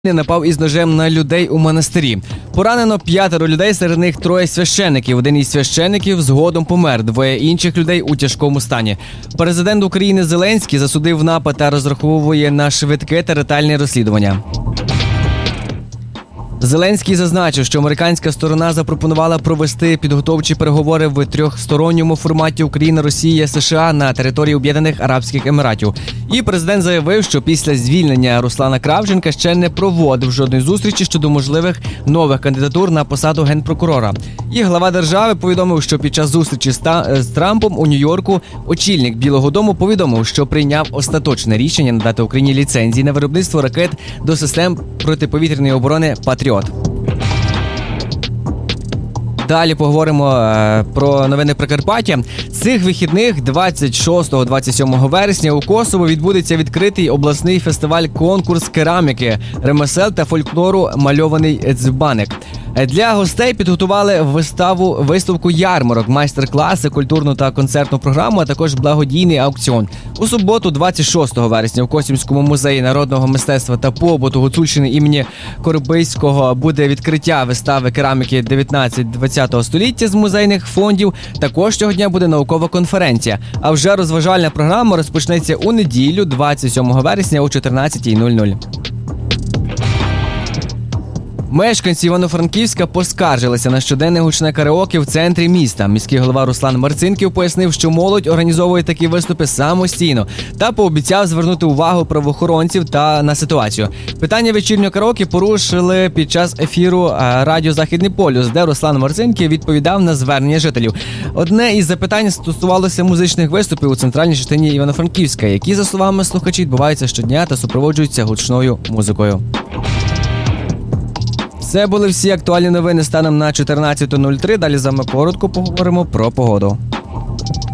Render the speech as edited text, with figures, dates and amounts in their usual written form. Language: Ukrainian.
Напав із ножем на людей у монастирі. Поранено 5 людей, серед них 3 священників. Один із священників згодом помер, 2 інших людей у тяжкому стані. Президент України Зеленський засудив напад та розраховує на швидке та ретельне розслідування. Зеленський зазначив, що американська сторона запропонувала провести підготовчі переговори в трьохсторонньому форматі Україна, Росія, США на території Об'єднаних Арабських Еміратів. І президент заявив, що після звільнення Руслана Кравченка ще не проводив жодної зустрічі щодо можливих нових кандидатур на посаду генпрокурора. І глава держави повідомив, що під час зустрічі з Трампом у Нью-Йорку очільник Білого дому повідомив, що прийняв остаточне рішення надати Україні ліцензії на виробництво ракет до систем протиповітряної оборони «Патріот». Далі поговоримо про новини Прикарпаття. Цих вихідних 26-27 вересня у Косово відбудеться відкритий обласний фестиваль-конкурс кераміки, ремесел та фольклору «Мальований дзбаник». Для гостей підготували виставку ярмарок, майстер-класи, культурну та концертну програму, а також благодійний аукціон. У суботу, 26 вересня, в Косівському музеї народного мистецтва та побуту Гуцульщини імені Коробийського буде відкриття вистави кераміки 19-20 століття з музейних фондів. Також цього дня буде наукова конференція. А вже розважальна програма розпочнеться у неділю, 27 вересня о 14:00. Мешканці Івано-Франківська поскаржилися на щоденне гучне караоке в центрі міста. Міський голова Руслан Марцинків пояснив, що молодь організовує такі виступи самостійно та пообіцяв звернути увагу правоохоронців та на ситуацію. Питання вечірнього караоке порушили під час ефіру радіо «Західний полюс», де Руслан Марцинків відповідав на звернення жителів. Одне із запитань стосувалося музичних виступів у центральній частині Івано-Франківська, які, за словами слухачів, відбуваються щодня та супроводжуються гучною музикою. Це були всі актуальні новини станом на 14:03. Далі з вами коротко поговоримо про погоду.